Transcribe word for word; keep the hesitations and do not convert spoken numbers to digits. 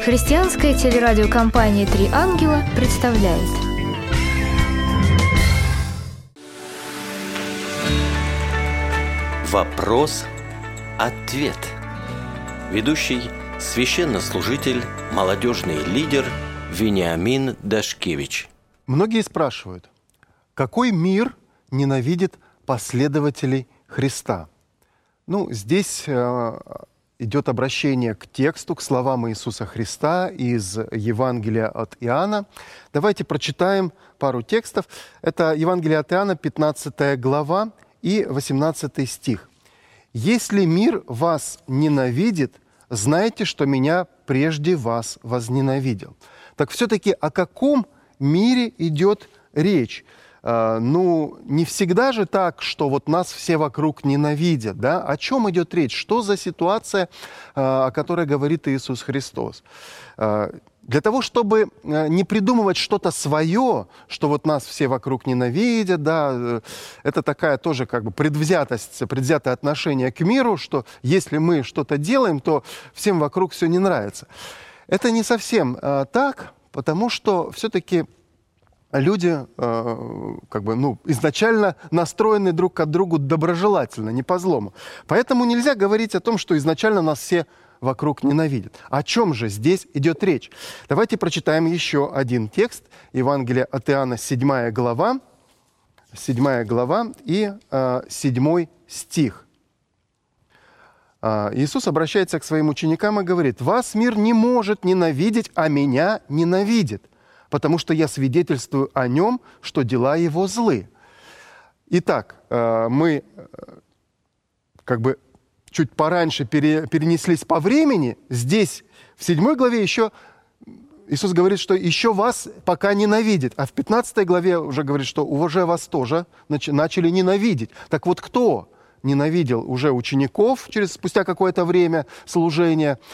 Христианская телерадиокомпания «Три ангела» представляет. Вопрос-ответ. Ведущий священнослужитель, молодежный лидер Вениамин Дашкевич. Многие спрашивают, какой мир ненавидит последователей Христа? Ну, здесь э, идет обращение к тексту, к словам Иисуса Христа из Евангелия от Иоанна. Давайте прочитаем пару текстов. Это Евангелие от Иоанна, пятнадцатая глава и восемнадцатый стих. «Если мир вас ненавидит, знайте, что меня прежде вас возненавидел». Так все-таки о каком мире идет речь? Ну, не всегда же так, что вот нас все вокруг ненавидят, да? О чем идет речь? Что за ситуация, о которой говорит Иисус Христос? Для того, чтобы не придумывать что-то свое, что вот нас все вокруг ненавидят, да, это такая тоже как бы предвзятость, предвзятое отношение к миру, что если мы что-то делаем, то всем вокруг все не нравится. Это не совсем так, потому что все-таки люди э, как бы, ну, изначально настроены друг к другу доброжелательно, не по злому. Поэтому нельзя говорить о том, что изначально нас все вокруг ненавидят. О чем же здесь идет речь? Давайте прочитаем еще один текст. Евангелие от Иоанна, седьмая глава, седьмая глава и э, седьмой стих. Э, Иисус обращается к своим ученикам и говорит: «Вас мир не может ненавидеть, а меня ненавидит, потому что я свидетельствую о нем, что дела его злы». Итак, мы как бы чуть пораньше перенеслись по времени. Здесь, в седьмой главе, еще Иисус говорит, что еще вас пока ненавидит. А в пятнадцатой главе уже говорит, что уже вас тоже начали ненавидеть. Так вот, кто ненавидел уже учеников через, спустя какое-то время служения?